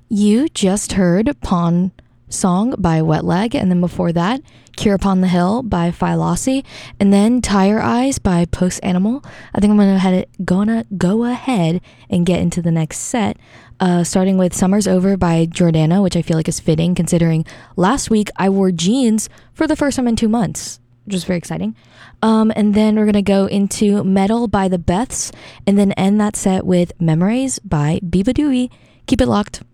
You just heard Pawn Song by Wet Leg, and then before that, Cure Upon the Hill by Philosophy, and then Tire Eyes by Post Animal. I think I'm gonna go ahead and get into the next set, starting with Summer's Over by Jordana, which I feel like is fitting considering last week I wore jeans for the first time in 2 months, which is very exciting. And then we're gonna go into Metal by the Beths, and then end that set with Memories by Biba Dooey. Keep it locked.